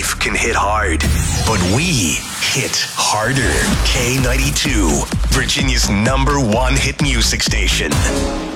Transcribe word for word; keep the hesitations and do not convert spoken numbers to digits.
life can hit hard, but we hit harder. K ninety-two, Virginia's number one hit music station.